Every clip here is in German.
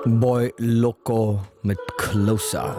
Boy Loco mit Closer.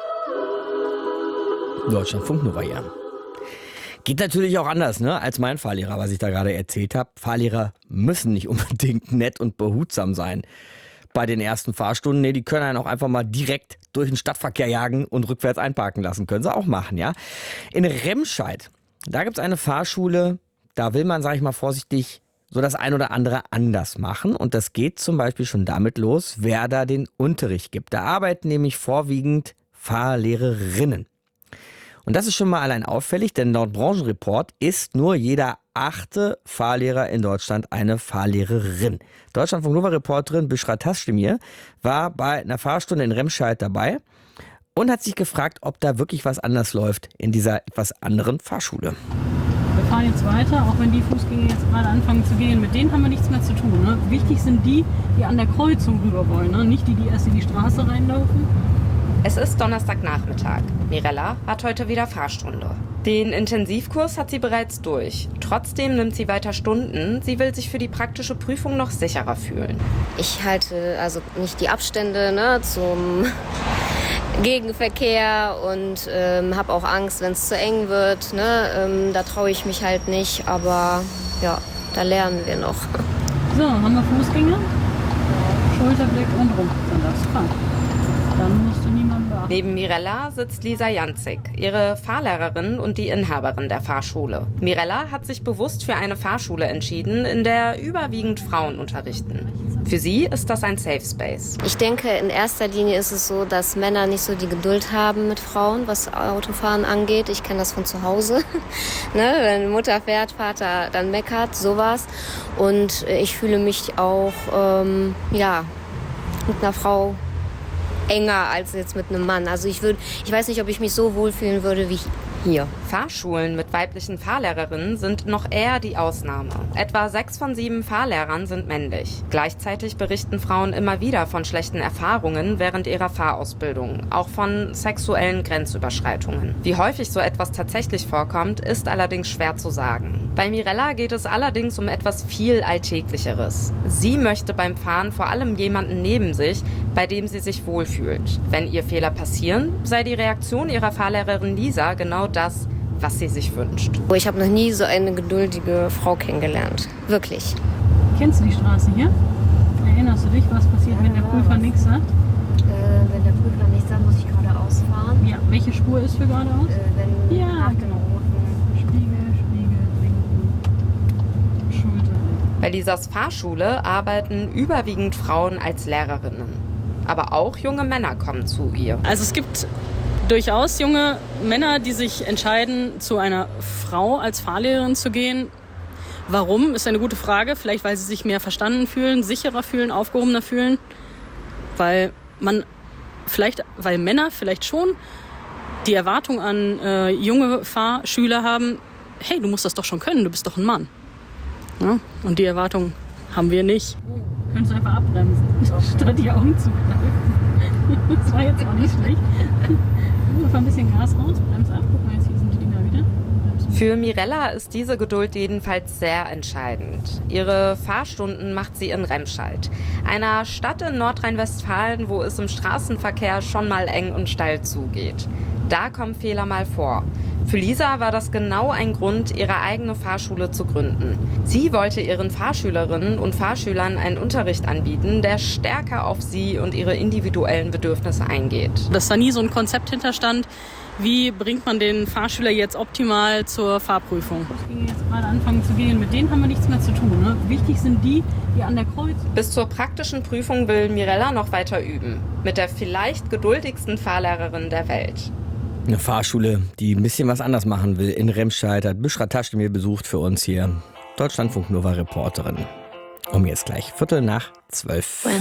Deutschlandfunk Nova, ja. Geht natürlich auch anders, ne, als mein Fahrlehrer, was ich da gerade erzählt habe. Fahrlehrer müssen nicht unbedingt nett und behutsam sein. Bei den ersten Fahrstunden, nee, die können einen auch einfach mal direkt durch den Stadtverkehr jagen und rückwärts einparken lassen. Können sie auch machen, ja. In Remscheid, da gibt's eine Fahrschule, da will man, sag ich mal vorsichtig, so das ein oder andere anders machen. Und das geht zum Beispiel schon damit los, wer da den Unterricht gibt. Da arbeiten nämlich vorwiegend Fahrlehrerinnen. Und das ist schon mal allein auffällig, denn laut Branchenreport ist nur jeder 8. Fahrlehrer in Deutschland eine Fahrlehrerin. Deutschlandfunk Nova-Reporterin Büşra Taşdemir war bei einer Fahrstunde in Remscheid dabei und hat sich gefragt, ob da wirklich was anders läuft in dieser etwas anderen Fahrschule. Wir fahren jetzt weiter, auch wenn die Fußgänger jetzt gerade anfangen zu gehen. Mit denen haben wir nichts mehr zu tun. Ne? Wichtig sind die, die an der Kreuzung rüber wollen, ne? Nicht die, die erst in die Straße reinlaufen. Es ist Donnerstagnachmittag. Mirella hat heute wieder Fahrstunde. Den Intensivkurs hat sie bereits durch. Trotzdem nimmt sie weiter Stunden. Sie will sich für die praktische Prüfung noch sicherer fühlen. Ich halte also nicht die Abstände, ne, zum Gegenverkehr und habe auch Angst, wenn es zu eng wird. Ne, da traue ich mich halt nicht, aber ja, da lernen wir noch. So, haben wir Fußgänger? Schulterblick und rum. Dann darfst du fahren. Dann musst du niemanden beachten. Neben Mirella sitzt Lisa Janzig, ihre Fahrlehrerin und die Inhaberin der Fahrschule. Mirella hat sich bewusst für eine Fahrschule entschieden, in der überwiegend Frauen unterrichten. Für sie ist das ein Safe Space. Ich denke, in erster Linie ist es so, dass Männer nicht so die Geduld haben mit Frauen, was Autofahren angeht. Ich kenne das von zu Hause. Ne? Wenn Mutter fährt, Vater dann meckert, sowas. Und ich fühle mich auch mit einer Frau enger als jetzt mit einem Mann. Also ich weiß nicht, ob ich mich so wohlfühlen würde wie hier. Fahrschulen mit weiblichen Fahrlehrerinnen sind noch eher die Ausnahme. Etwa 6 von 7 Fahrlehrern sind männlich. Gleichzeitig berichten Frauen immer wieder von schlechten Erfahrungen während ihrer Fahrausbildung, auch von sexuellen Grenzüberschreitungen. Wie häufig so etwas tatsächlich vorkommt, ist allerdings schwer zu sagen. Bei Mirella geht es allerdings um etwas viel Alltäglicheres. Sie möchte beim Fahren vor allem jemanden neben sich, bei dem sie sich wohlfühlt. Wenn ihr Fehler passieren, sei die Reaktion ihrer Fahrlehrerin Lisa genau das, was sie sich wünscht. Ich habe noch nie so eine geduldige Frau kennengelernt. Wirklich. Kennst du die Straße hier? Erinnerst du dich, was passiert, wenn der Prüfer nichts sagt? Wenn der Prüfer nichts sagt, muss ich geradeaus fahren. Ja, welche Spur ist für geradeaus? Wenn Ja, nach dem genau. roten Spiegel, linken, Schulter. Bei Lisas Fahrschule arbeiten überwiegend Frauen als Lehrerinnen. Aber auch junge Männer kommen zu ihr. Also es gibt durchaus junge Männer, die sich entscheiden, zu einer Frau als Fahrlehrerin zu gehen. Warum, ist eine gute Frage. Vielleicht, weil sie sich mehr verstanden fühlen, sicherer fühlen, aufgehobener fühlen. Weil Männer vielleicht schon die Erwartung an junge Fahrschüler haben, hey, du musst das doch schon können, du bist doch ein Mann. Ja? Und die Erwartung haben wir nicht. Könntest du einfach abbremsen, statt die Augen zu kneifen. Das war jetzt auch nicht schlecht. Einfach ein bisschen Gas raus, bremst ab. Guck mal, jetzt hier sind die Dinger wieder. Für Mirella ist diese Geduld jedenfalls sehr entscheidend. Ihre Fahrstunden macht sie in Remscheid, einer Stadt in Nordrhein-Westfalen, wo es im Straßenverkehr schon mal eng und steil zugeht. Da kommen Fehler mal vor. Für Lisa war das genau ein Grund, ihre eigene Fahrschule zu gründen. Sie wollte ihren Fahrschülerinnen und Fahrschülern einen Unterricht anbieten, der stärker auf sie und ihre individuellen Bedürfnisse eingeht. Dass da nie so ein Konzept hinterstand, wie bringt man den Fahrschüler jetzt optimal zur Fahrprüfung. Die jetzt gerade anfangen zu gehen, mit denen haben wir nichts mehr zu tun. Ne? Wichtig sind die, die an der Kreuzung. Bis zur praktischen Prüfung will Mirella noch weiter üben. Mit der vielleicht geduldigsten Fahrlehrerin der Welt. Eine Fahrschule, die ein bisschen was anders machen will in Remscheid, hat Büşra Taşdemir besucht für uns hier. Deutschlandfunk Nova Reporterin. Um jetzt gleich 11:45.